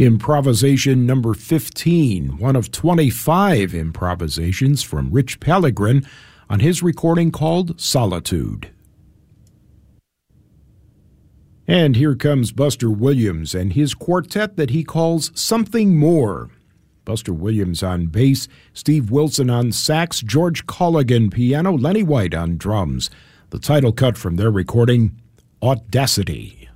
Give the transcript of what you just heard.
Improvisation number 15, one of 25 improvisations from Rich Pellegrin on his recording called Solitude. And here comes Buster Williams and his quartet that he calls Something More. Buster Williams on bass, Steve Wilson on sax, George Colligan piano, Lenny White on drums. The title cut from their recording, Audacity.